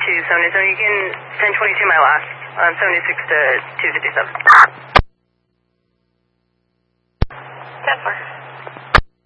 70, so you can 1022 my last, 76 to 257. 10-4.